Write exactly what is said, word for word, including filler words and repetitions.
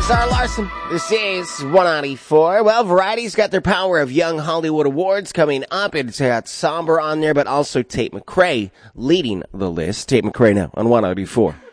Sarah Larson. This is one ninety-four. Well, Variety's got their Power of Young Hollywood Awards coming up. It's got Somber on there, but also Tate McRae leading the list. Tate McRae now on one ninety-four.